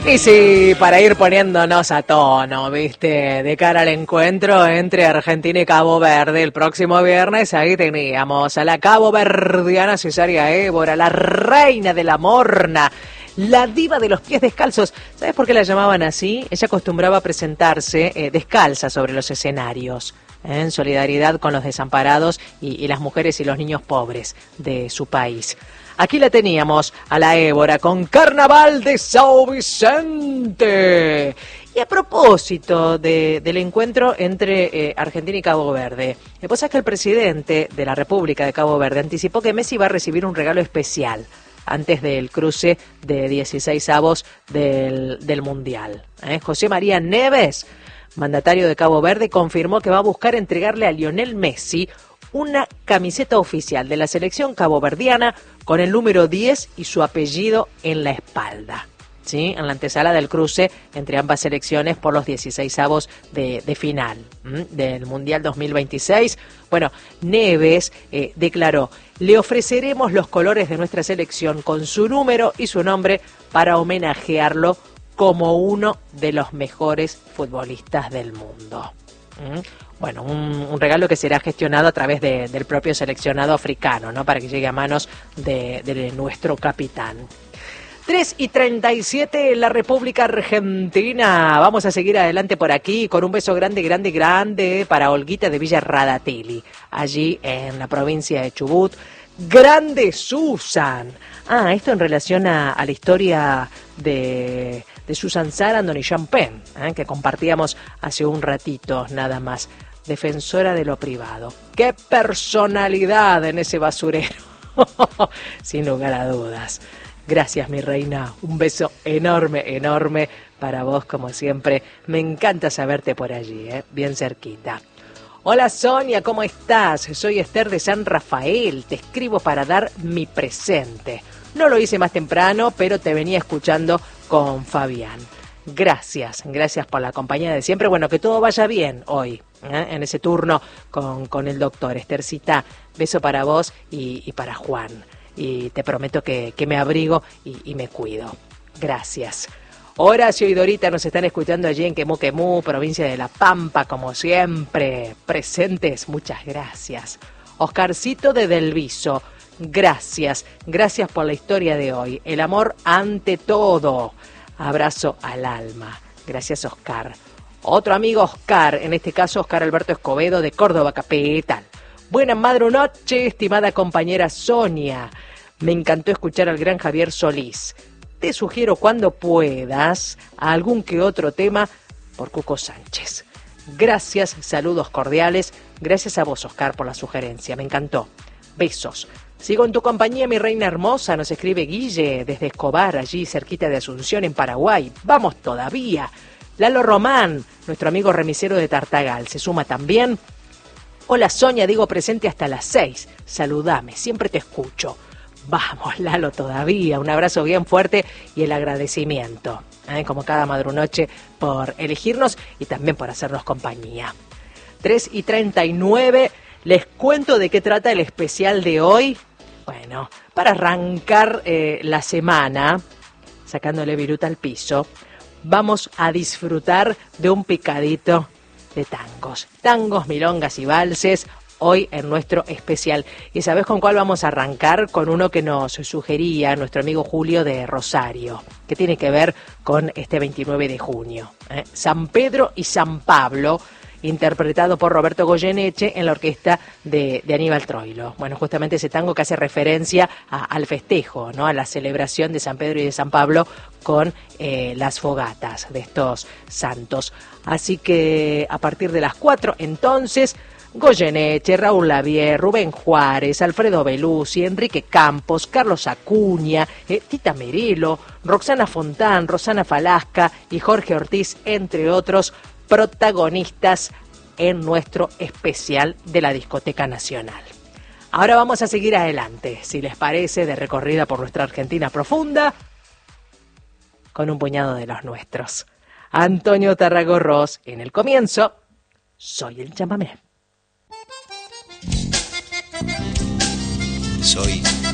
Y sí, para ir poniéndonos a tono, ¿viste? De cara al encuentro entre Argentina y Cabo Verde el próximo viernes, ahí teníamos a la caboverdiana Cesárea Évora, la reina de la morna, la diva de los pies descalzos. ¿Sabes por qué la llamaban así? Ella acostumbraba a presentarse descalza sobre los escenarios, en solidaridad con los desamparados y las mujeres y los niños pobres de su país. Aquí la teníamos, a la Évora, con Carnaval de São Vicente. Y a propósito del encuentro entre Argentina y Cabo Verde, lo que pasa es que el presidente de la República de Cabo Verde anticipó que Messi va a recibir un regalo especial antes del cruce de 16avos del Mundial. José María Neves, mandatario de Cabo Verde, confirmó que va a buscar entregarle a Lionel Messi una camiseta oficial de la selección caboverdiana con el número 10 y su apellido en la espalda, ¿sí? En la antesala del cruce entre ambas selecciones por los 16avos de final del Mundial 2026. Bueno, Neves declaró: le ofreceremos los colores de nuestra selección con su número y su nombre para homenajearlo como uno de los mejores futbolistas del mundo. Bueno, un regalo que será gestionado a través del propio seleccionado africano, ¿no? Para que llegue a manos de nuestro capitán. 3:37 en la República Argentina. Vamos a seguir adelante por aquí con un beso grande, grande, grande para Olguita de Villa Radatili, allí en la provincia de Chubut. ¡Grande Susan! Esto en relación a la historia de Susan Sarandon y Sean Penn, que compartíamos hace un ratito nada más. Defensora de lo privado. ¡Qué personalidad en ese basurero! Sin lugar a dudas. Gracias, mi reina. Un beso enorme, enorme para vos, como siempre. Me encanta saberte por allí, bien cerquita. Hola, Sonia, ¿cómo estás? Soy Esther de San Rafael. Te escribo para dar mi presente. No lo hice más temprano, pero te venía escuchando con Fabián. Gracias por la compañía de siempre. Bueno, que todo vaya bien hoy, en ese turno con el doctor. Esthercita, beso para vos y para Juan. Y te prometo que me abrigo y me cuido. Gracias. Horacio y Dorita nos están escuchando allí en Quemú Quemú, provincia de La Pampa, como siempre. Presentes, muchas gracias. Oscarcito de Delviso, gracias por la historia de hoy. El amor ante todo. Abrazo al alma. Gracias, Oscar. Otro amigo, Oscar, en este caso Oscar Alberto Escobedo de Córdoba Capital. Buenas madrunoche, estimada compañera Sonia. Me encantó escuchar al gran Javier Solís. Te sugiero cuando puedas algún que otro tema por Cuco Sánchez. Gracias, saludos cordiales. Gracias a vos, Oscar, por la sugerencia. Me encantó. Besos. Sigo en tu compañía, mi reina hermosa, nos escribe Guille desde Escobar, allí cerquita de Asunción, en Paraguay. ¡Vamos todavía! Lalo Román, nuestro amigo remisero de Tartagal, se suma también. Hola, Sonia, digo presente hasta las 6. Saludame, siempre te escucho. Vamos, Lalo, todavía. Un abrazo bien fuerte y el agradecimiento, como cada madrunoche, por elegirnos y también por hacernos compañía. 3:39. Les cuento de qué trata el especial de hoy. Bueno, para arrancar la semana, sacándole viruta al piso, vamos a disfrutar de un picadito de tangos. Tangos, milongas y valses, hoy en nuestro especial. ¿Y sabés con cuál vamos a arrancar? Con uno que nos sugería nuestro amigo Julio de Rosario, que tiene que ver con este 29 de junio. San Pedro y San Pablo, interpretado por Roberto Goyeneche en la orquesta de Aníbal Troilo. Bueno, justamente ese tango que hace referencia al festejo, ¿no? A la celebración de San Pedro y de San Pablo con las fogatas de estos santos. Así que a partir de las 4, entonces, Goyeneche, Raúl Lavie, Rubén Juárez, Alfredo Belusi, Enrique Campos, Carlos Acuña, Tita Merelo, Roxana Fontán, Rosana Falasca y Jorge Ortiz, entre otros, protagonistas en nuestro especial de la Discoteca Nacional. Ahora vamos a seguir adelante, si les parece, de recorrida por nuestra Argentina profunda, con un puñado de los nuestros. Antonio Tarragorros, en el comienzo, soy el chamamé. Soy